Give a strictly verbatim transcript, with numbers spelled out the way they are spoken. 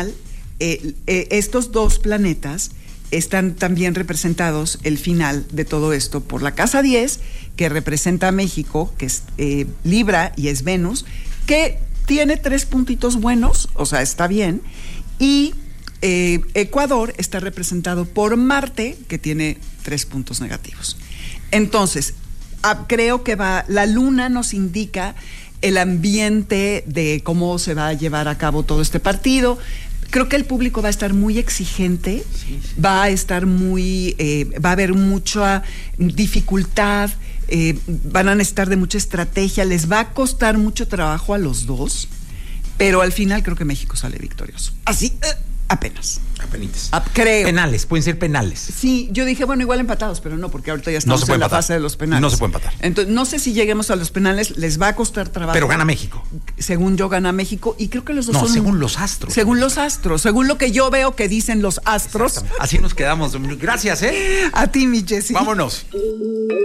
final, eh, eh, estos dos planetas están también representados, el final de todo esto, por la casa diez, que representa a México, que es eh, Libra y es Venus, que tiene tres puntitos buenos, o sea, está bien, y eh, Ecuador está representado por Marte, que tiene tres puntos negativos. Entonces, a, creo que va, la luna nos indica el ambiente de cómo se va a llevar a cabo todo este partido. Creo que el público va a estar muy exigente, sí, sí. va a estar muy, eh, va a haber mucha dificultad, eh, van a necesitar de mucha estrategia, les va a costar mucho trabajo a los dos, pero al final creo que México sale victorioso. Así, eh, apenas. Apenitas. A, creo. Penales, pueden ser penales. Sí, yo dije, bueno, igual empatados, pero no, porque ahorita ya estamos no en la empatar. fase de los penales. No se puede empatar. Entonces, no sé si lleguemos a los penales, les va a costar trabajo. Pero gana México. Según yo, gana México, y creo que los dos no, son... según los astros. Según los astros, según lo que yo veo que dicen los astros. Así nos quedamos. Gracias, ¿eh? A ti, mi Jessy. Vámonos.